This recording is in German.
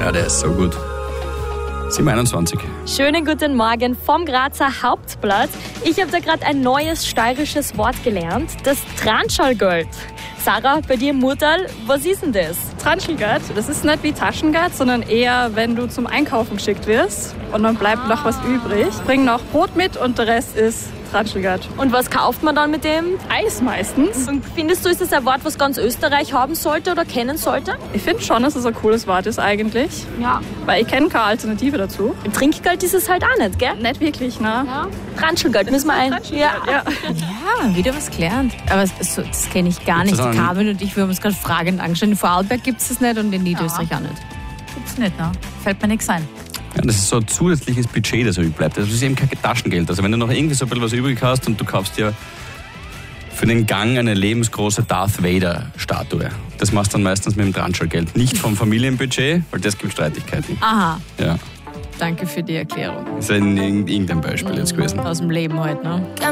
Ja, der ist so gut. 7:21. Schönen guten Morgen vom Grazer Hauptblatt. Ich habe da gerade ein neues steirisches Wort gelernt, das Transchalgeld. Sarah, bei dir im Murtal, was ist denn das? Transchelgeld, das ist nicht wie Taschengeld, sondern eher, wenn du zum Einkaufen geschickt wirst und dann bleibt noch was übrig. Bring noch Brot mit und der Rest ist Transchelgeld. Und was kauft man dann mit dem? Eis meistens. Und findest du, ist das ein Wort, was ganz Österreich haben sollte oder kennen sollte? Ich finde schon, dass es ein cooles Wort ist eigentlich, Ja. weil ich kenne keine Alternative dazu. Trinkgeld ist es halt auch nicht, gell? Nicht wirklich, ne? Ja. Transchelgeld müssen wir ein. Ja. Ja. Ja, wieder was gelernt. Aber das kenne ich gar nicht. das auch Carmen und ich, wir haben uns gerade fragend angeschaut. In Vorarlberg gibt es das nicht und in Niederösterreich auch nicht. Gibt's nicht, ne? Fällt mir nichts ein. Ja, das ist so ein zusätzliches Budget, das übrig bleibt. Das ist eben kein Taschengeld. Also wenn du noch irgendwie so ein bisschen was übrig hast und du kaufst dir für den Gang eine lebensgroße Darth Vader-Statue. Das machst du dann meistens mit dem Transchelgeld. Nicht vom Familienbudget, weil das gibt Streitigkeiten. Aha, Ja, danke für die Erklärung. das ist irgendein Beispiel jetzt gewesen. Aus dem Leben heute, ne?